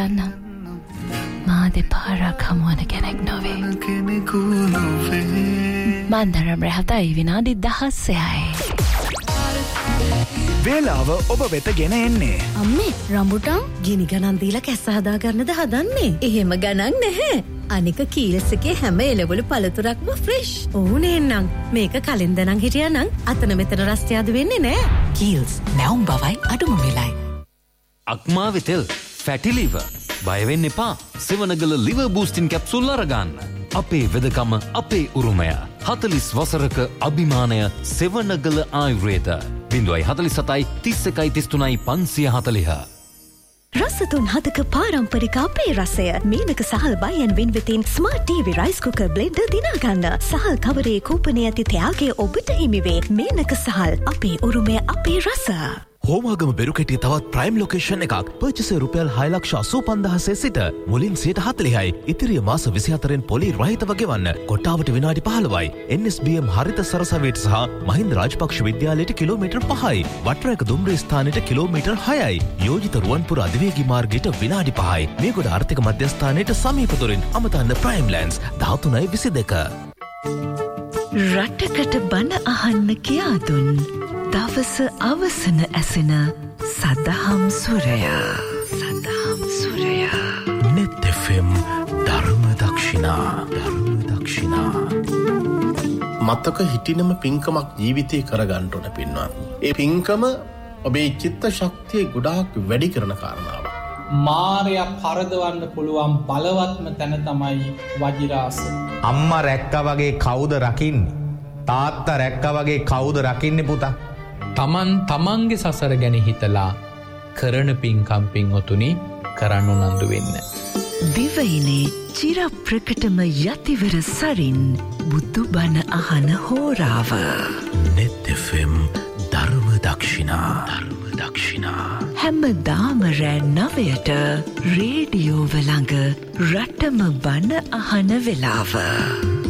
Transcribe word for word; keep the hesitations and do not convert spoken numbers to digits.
අන්න මා දෙපාරක් හමුවන කෙනෙක් නොවේ. මන්දරම් රැහතයි විනාඩි දහස්සයයි. වේලාව ඔබ වෙත ගෙන එන්නේ. අම්මේ රම්බුටන් ගිනි ගණන් දීලා කැස්ස හදාගන්නද හදන්නේ? එහෙම ගණන් නැහැ. අනික කීල්ස් එකේ හැම එළවලු පළතුරක්ම ෆ්‍රෙෂ්. ඕනේ නං මේක කලින් දනන් හිටියානම් අතන මෙතන රස්තියාදු වෙන්නේ නැහැ. කීල්ස් නැවුම් බවයි අඩුම මිලයි. අක්මාවේ තෙල් ෆැටි ලිවර් බය වෙන්න එපා. සෙවනගල ලිවර් බූස්ටින් කැප්සූල් අරගන්න. අපේ වෙදකම අපේ උරුමය. හතලිස් වසරක අභිමානය සෙවනගල ආයුර්වේද. බිඳුවයි හතලිස් සතයි තිස් එකයි තිස් තුනයි පන්සිය හතලිහ. රසතුන් හතක පාරම්පරික අපේ රසය මීනක සහල් බයන් වින්විතින් smart TV rice cooker blender දිනාගන්න. සහල් කවරේ කූපනයේ ඇති ත්‍යාගයේ ඔබට හිමිවේ. මීනක සහල් අපේ උරුමය අපේ රස. හෝමාගම බෙරුකෙටිය තවත් ප්‍රයිම් ලොකේෂන් එකක්. පර්චසේ රුපියල් හය ලක්ෂ අසූපන්දාහසේ සිට මුලින් සියයට හතළිහයි. ඉතිරිය මාස විසිහතරෙන් පොලි රහිතව ගෙවන්න. කොට්ටාවට විනාඩි පහළොවයි. එන් එස් බී එම් හරිත සරසවියට සහ මහින්ද රාජපක්ෂ විද්‍යාලයට කිලෝමීටර් පහයි. වටරැක දුම්රිය ස්ථානයට කිලෝමීටර් හයයි. යෝජිත රුවන්පුර අධිවේගී මාර්ගයට විනාඩි පහයි. මේගොඩ ආර්ථික මධ්‍යස්ථානයට සමීපතුරින් අමතන්න ප්‍රයිම් ලෑන්ඩ්ස් දහතුනයි විසිදෙක. රටකට බණ අහන්න කියා දුන් දවස අවසන ඇසෙන සදහම් සුරය. සදහම් සුරය. නෙත් එෆ් එම් ධර්ම දක්ෂිනා. ධර්ම දක්ෂිනා. මතක හිටිනම පින්කමක් ජීවිතේ කරගන්න ඕන පින්වත්. ඒ පින්කම ඔබේ චිත්ත ශක්තිය ගොඩාක් වැඩි කරන කාරණාවක්. මාරයා පරදවන්න පුළුවන් බලවත්ම තැන තමයි වජිරාස. අම්මා රැක්කා වගේ කවුද රකින්නේ? තාත්තා රැක්කා වගේ කවුද රකින්නේ පුතා? තමන් තමන්ගේ සසර ගැන හිතලා කරන පින්කම් පින්වතුනි කරන්න උනන්දු වෙන්න. දිවයිනේ චිරප්‍රකටම යතිවර සරින් බුදු බණ අහන හෝරාව. නෙත් එෆ් එම් ධර්ම දක්ෂිනා. ධර්ම දක්ෂිනා. හැමදාම රෑ නවයට රේඩියෝව ළඟ රටම බණ අහන වෙලාව.